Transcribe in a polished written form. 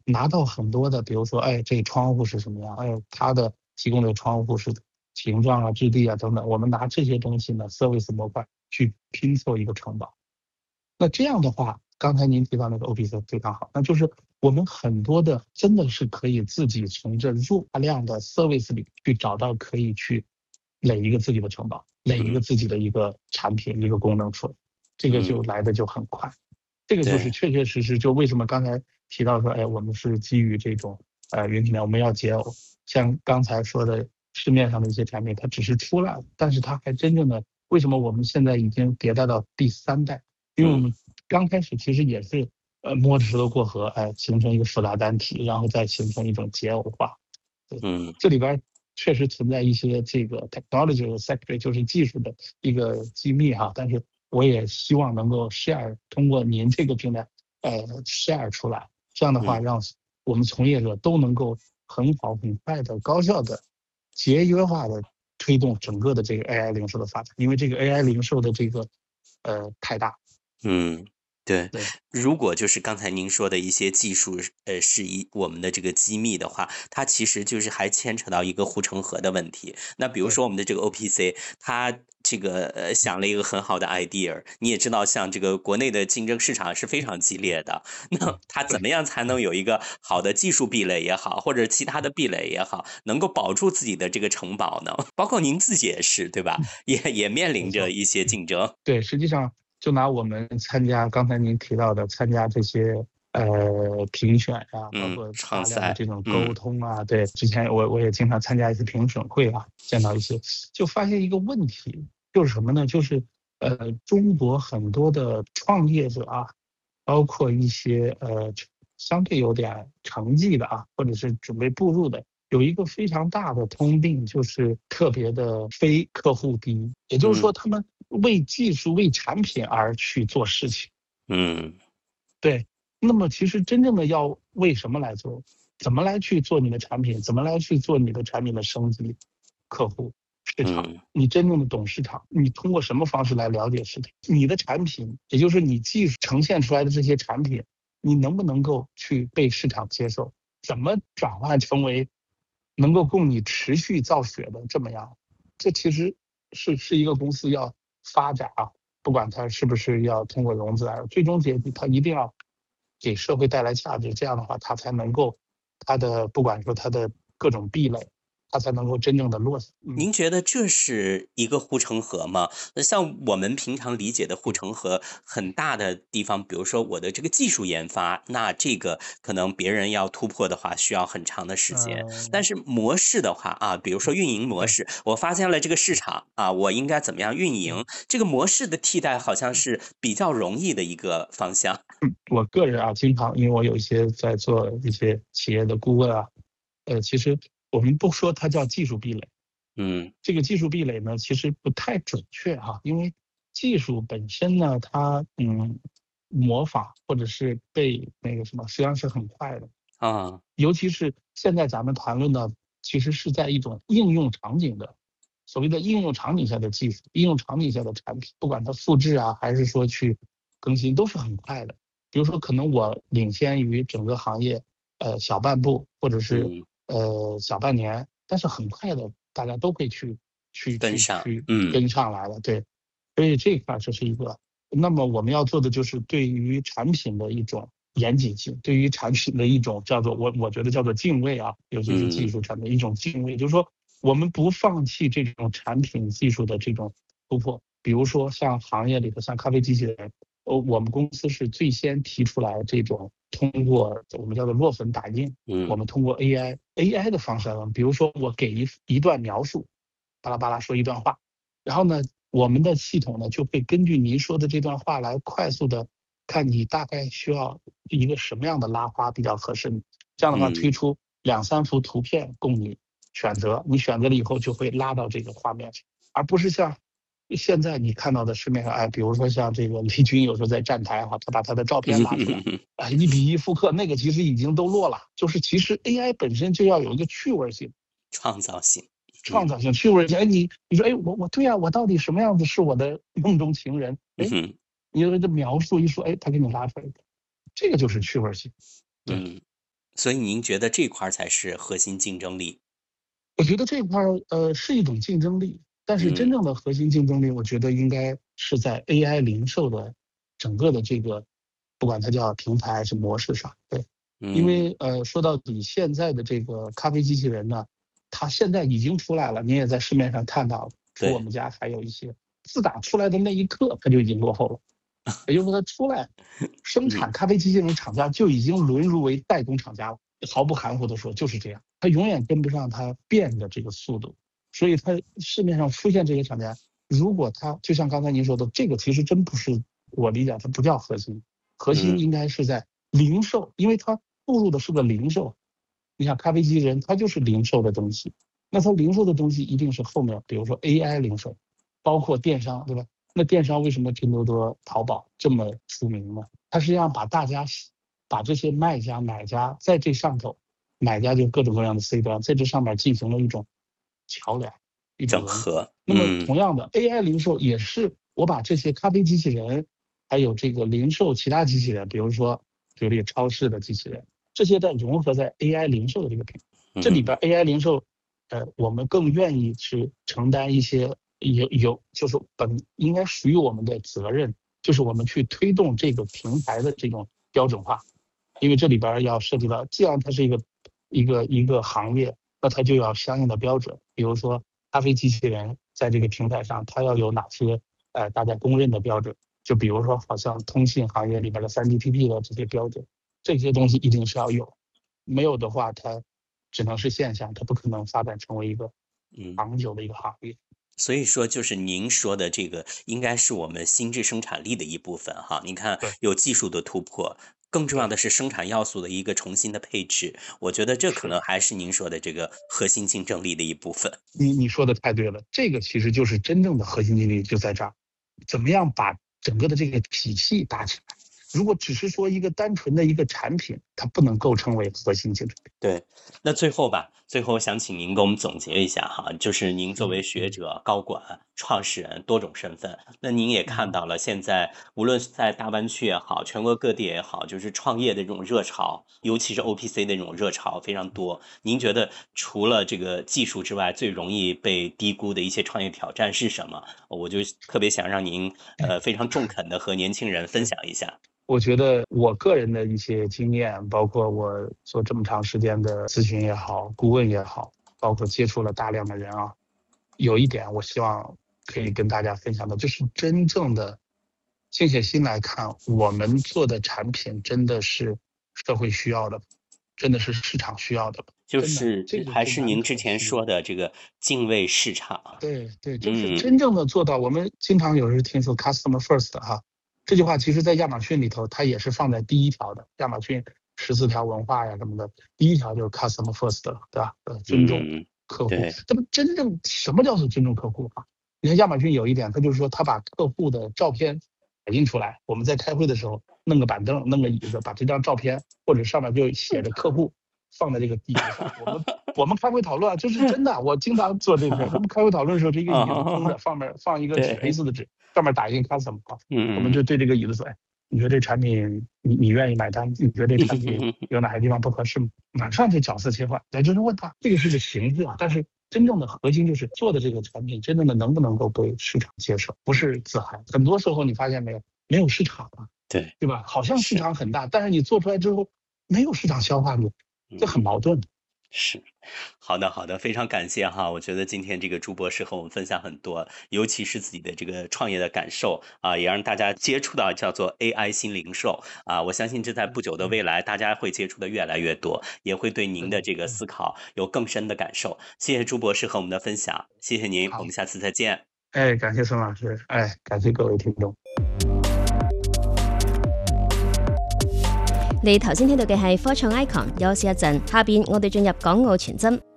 拿到很多的，比如说，哎，这窗户是什么样？哎，它的提供的窗户是形状啊、质地啊等等，我们拿这些东西呢，service 模块去拼凑一个城堡。那这样的话，刚才您提到那个 OPC 非常好，那就是我们很多的真的是可以自己从这大量的 service 里去找到可以去垒一个自己的城堡，垒一个自己的一个产品、一个功能出来，这个就来的就很快。这个就是确确实实就为什么刚才提到说，哎，我们是基于这种云体量，我们要解耦。像刚才说的市面上的一些产品，它只是出来了，但是它还真正的为什么我们现在已经迭代到第3代？因为我们刚开始其实也是摸着石头过河，哎，形成一个复杂单体，然后再形成一种解耦化。这里边确实存在一些这个 technology 的 secret， 就是技术的一个机密哈，但是我也希望能够 share， 通过您这个平台share 出来，这样的话让我们从业者都能够很好、很快的、高效的、节约化的推动整个的这个 AI 零售的发展，因为这个 AI 零售的这个太大。 对，如果就是刚才您说的一些技术，是我们的这个机密的话，它其实就是还牵扯到一个护城河的问题。那比如说我们的这个 OPC，它这个想了一个很好的 idea， 你也知道，像这个国内的竞争市场是非常激烈的，那它怎么样才能有一个好的技术壁垒也好，或者其他的壁垒也好，能够保住自己的这个城堡呢？包括您自己也是，对吧？也面临着一些竞争。 对，实际上就拿我们参加刚才您提到的参加这些评选啊，包括大量的这种沟通啊，对，之前我也经常参加一些评审会啊，见到一些，就发现一个问题，就是什么呢？就是中国很多的创业者啊，包括一些相对有点成绩的啊，或者是准备步入的，有一个非常大的通病，就是特别的非客户第一，也就是说，他们为技术、为产品而去做事情。对。那么其实真正的要为什么来做？怎么来去做你的产品？怎么来去做你的产品的升级？客户、市场，你真正的懂市场，你通过什么方式来了解市场？你的产品，也就是你技术呈现出来的这些产品，你能不能够去被市场接受？怎么转换成为能够供你持续造血的这么样？这其实是一个公司要发展啊，不管它是不是要通过融资来，最终结局它一定要给社会带来价值，这样的话它才能够它的不管说它的各种壁垒，它才能够真正的落实。 您觉得这是一个护城河吗？像我们平常理解的护城河，很大的地方，比如说我的这个技术研发，那这个可能别人要突破的话，需要很长的时间。但是模式的话啊，比如说运营模式，我发现了这个市场啊，我应该怎么样运营？这个模式的替代好像是比较容易的一个方向。 我个人啊，经常因为我有一些在做一些企业的顾问啊，其实我们不说它叫技术壁垒，这个技术壁垒呢，其实不太准确哈，因为技术本身呢，它模仿或者是被那个什么，实际上是很快的啊。 尤其是现在咱们谈论的，其实是在一种应用场景的所谓的应用场景下的技术，应用场景下的产品，不管它复制啊，还是说去更新，都是很快的。比如说，可能我领先于整个行业小半步，或者是小半年，但是很快的，大家都会去跟上来了。对，所以这一块这是一个。那么我们要做的就是对于产品的一种严谨性，对于产品的一种叫做我觉得叫做敬畏啊，尤其是技术产品的一种敬畏，就是说我们不放弃这种产品技术的这种突破。比如说像行业里的像咖啡机器人，我们公司是最先提出来这种通过我们叫做落粉打印，我们通过 AI 的方式来，比如说我给一段描述，巴拉巴拉说一段话，然后呢，我们的系统呢就会根据您说的这段话来快速的看你大概需要一个什么样的拉花比较合适，这样的话推出2-3幅图片供你选择，你选择了以后就会拉到这个画面上，而不是像现在你看到的市面上，哎，比如说像这个雷军有时候在站台哈，他把他的照片拉出来，1:1复刻，那个其实已经都落了。就是其实 AI 本身就要有一个趣味性、 创造性、 趣味性。哎，你说，哎，我对啊，我到底什么样子是我的梦中情人？哎，你有这描述一说，哎，他给你拉出来，这个就是趣味性。对。 所以您觉得这块才是核心竞争力？ 我觉得这块是一种竞争力，但是真正的核心竞争力，我觉得应该是在 AI 零售的整个的这个，不管它叫平台还是模式上。对，因为说到底，现在的这个咖啡机器人呢，它现在已经出来了，您也在市面上看到了，除我们家还有一些，自打出来的那一刻，它就已经落后了。也就是说，它出来生产咖啡机器人厂家就已经沦入为代工厂家了。毫不含糊的说，就是这样，它永远跟不上它变的这个速度，所以它市面上出现这些厂家，如果它就像刚才您说的，这个其实真不是我理解，它不叫核心，核心应该是在零售，因为它步入的是个零售。你想咖啡机器人，它就是零售的东西，那它零售的东西一定是后面，比如说 AI 零售，包括电商，对吧？那电商为什么拼多多、淘宝这么出名呢？它实际上把这些卖家、买家在这上头，买家就各种各样的 C 端，在这上面进行了一种桥梁、一种整合。 那么同样的 AI 零售也是我把这些咖啡机器人，还有这个零售其他机器人，比如说举例超市的机器人，这些再融合在 AI 零售的这个平台，这里边 AI 零售，我们更愿意去承担一些就是应该属于我们的责任，就是我们去推动这个平台的这种标准化。因为这里边要涉及到，既然它是一个行业，那它就要相应的标准。比如说，咖啡机器人在这个平台上，它要有哪些大家公认的标准？就比如说，好像通信行业里边的 3GPP 的这些标准，这些东西一定是要有，没有的话，它只能是现象，它不可能发展成为一个长久的一个行业。 所以说，就是您说的这个，应该是我们心智生产力的一部分哈。你看，有技术的突破，更重要的是生产要素的一个重新的配置。我觉得这可能还是您说的这个核心竞争力的一部分。 你说的太对了，这个其实就是真正的核心竞争力就在这儿，怎么样把整个的这个体系搭起来。如果只是说一个单纯的一个产品，它不能构成为核心竞争力。 对，那最后想请您给我们总结一下哈，就是您作为学者、高管、创始人多种身份，那您也看到了现在无论是在大湾区也好，全国各地也好，就是创业的这种热潮，尤其是 OPC 的这种热潮非常多。您觉得除了这个技术之外，最容易被低估的一些创业挑战是什么？我就特别想让您非常中肯的和年轻人分享一下。 我觉得我个人的一些经验，包括我做这么长时间的咨询也好，顾问也好，包括接触了大量的人啊，有一点我希望可以跟大家分享的，就是真正的静下心来看，我们做的产品真的是社会需要的，真的是市场需要的。 就是还是您之前说的这个敬畏市场。 对，就是真正的做到。我们经常有时听说 customer first 哈。这句话其实在亚马逊里头，它也是放在第一条的。亚马逊14条文化呀什么的，第一条就是 customer first， 对吧？尊重客户。那么真正什么叫做尊重客户啊？你看亚马逊有一点，它就是说它把客户的照片打印出来。我们在开会的时候，弄个板凳，弄个椅子，把这张照片或者上面就写着客户，放在这个地上。我们开会讨论，这是真的。我经常做这个。我们开会讨论的时候，这个椅子空着，上面放一个纸，A4的纸。上面打印 custom 我们就对这个椅子说，你觉得这产品你愿意买单？你觉得这产品有哪些地方不合适吗？马上就角色切换，就是问他，这个是个形式啊，但是真正的核心就是做的这个产品真正的能不能够被市场接受，不是自嗨。很多时候你发现没有市场啊，对吧？好像市场很大，但是你做出来之后没有市场消化力，这很矛盾。 是，好的，非常感谢哈。我觉得今天这个朱博士和我们分享很多，尤其是自己的这个创业的感受啊，也让大家接触到叫做 AI 新零售啊。我相信这在不久的未来，大家会接触的越来越多，也会对您的这个思考有更深的感受。谢谢朱博士和我们的分享，谢谢您，我们下次再见。 感谢孙老师，感谢各位听眾。 你頭先聽到嘅係科創 Icon，休息一陣，下邊我哋進入港澳傳真。